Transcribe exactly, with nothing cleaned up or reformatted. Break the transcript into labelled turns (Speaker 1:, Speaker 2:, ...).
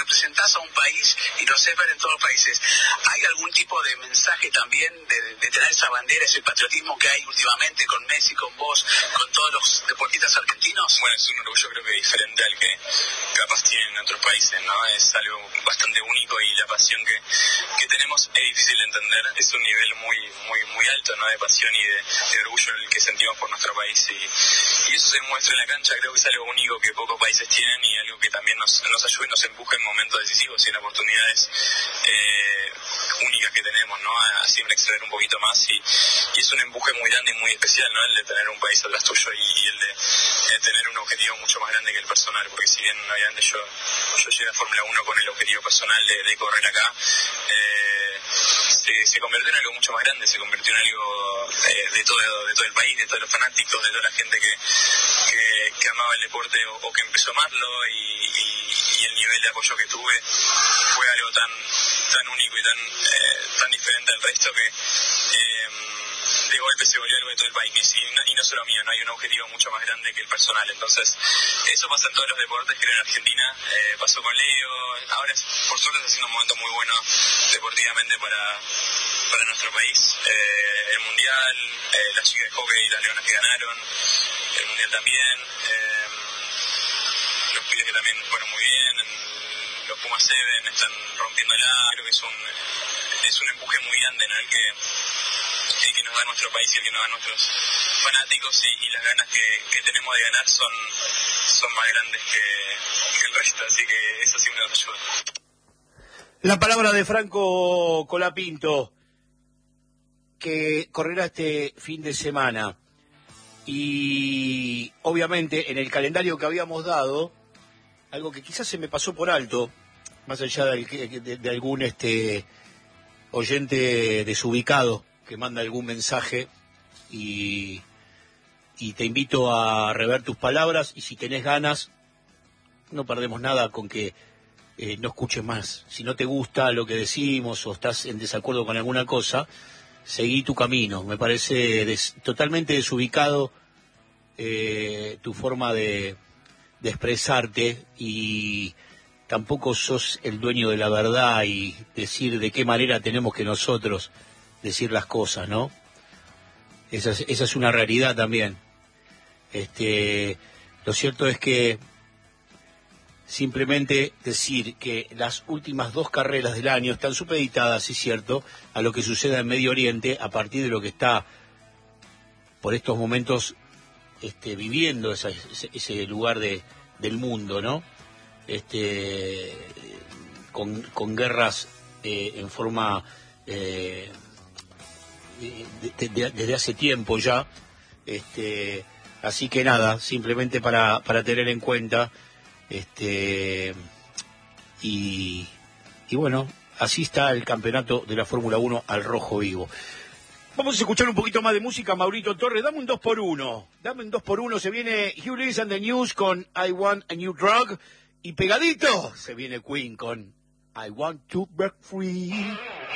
Speaker 1: representás a un país y lo haces ver en todos los países. ¿Hay algún tipo de mensaje también de, de tener esa bandera, ese patriotismo que hay últimamente con Messi, con vos, con todos los deportistas argentinos?
Speaker 2: Bueno, es un orgullo creo que diferente al que capaz tienen otros países, ¿no? Es algo bastante único y la pasión que, que tenemos es difícil de entender. Es un nivel muy muy muy alto, ¿no? De pasión y de, de orgullo el que sentimos por nuestro país y, y eso se muestra en la cancha. Creo que es algo único que pocos países tienen y algo que también nos, nos ayuda y nos empuja en momentos decisivos y en oportunidades eh, únicas que tenemos, ¿no? A siempre extraer un poquito más y, y es un empuje muy grande y muy especial, ¿no? El de tener un país atrás tuyo y, y el de, de tener un objetivo mucho más grande que el personal, porque si bien obviamente yo, yo llegué a Fórmula uno con el objetivo personal de, de correr acá, eh, se, se convirtió en algo mucho más grande, se convirtió en algo eh, de todo de todo el país, de todos los fanáticos, de toda la gente que, que, que amaba el deporte o, o que empezó a amarlo y, y, y el nivel de apoyo que tuve fue algo tan tan único y tan eh, tan diferente al resto que eh, de golpe se volvió algo de todo el país y no, y no solo mío, no hay un objetivo mucho más grande que el personal. Entonces eso pasa en todos los deportes, creo en Argentina, eh, pasó con Leo, ahora por suerte está haciendo un momento muy bueno deportivamente para para nuestro país, eh, el mundial, eh, las chicas de hockey y las leonas que ganaron, el mundial también, eh, los pibes que también fueron muy bien, los Pumas Seven están rompiéndola, creo que es un es un empuje muy grande, ¿no? El que el que nos da nuestro país y el que nos da nuestros fanáticos y, y las ganas que, que tenemos de ganar son son más grandes que, que el resto, así que eso siempre nos ayuda.
Speaker 3: La palabra de Franco Colapinto, que correrá este fin de semana. Y obviamente en el calendario que habíamos dado, algo que quizás se me pasó por alto, más allá de, de, de algún este oyente desubicado que manda algún mensaje, y, y te invito a rever tus palabras, y si tenés ganas, no perdemos nada con que eh, no escuches más. Si no te gusta lo que decimos o estás en desacuerdo con alguna cosa, seguí tu camino. Me parece des, totalmente desubicado eh, tu forma de, de expresarte, y tampoco sos el dueño de la verdad y decir de qué manera tenemos que nosotros decir las cosas, ¿no? Esa es, esa es una realidad también. Este, lo cierto es que simplemente decir que las últimas dos carreras del año están supeditadas, sí, cierto, a lo que suceda en Medio Oriente, a partir de lo que está por estos momentos este, viviendo esa, ese, ese lugar de, del mundo, ¿no? Este, con, con guerras eh, en forma eh, de, de, desde hace tiempo ya. Este, así que nada, simplemente para, para tener en cuenta. Este y, y bueno, así está el campeonato de la Fórmula uno al rojo vivo. Vamos a escuchar un poquito más de música, Maurito Torres. Dame un dos por uno. Dame un dos por uno. Se viene Hugh Lewis and the News con I Want a New Drug. Y pegadito se viene Queen con I Want to Break Free.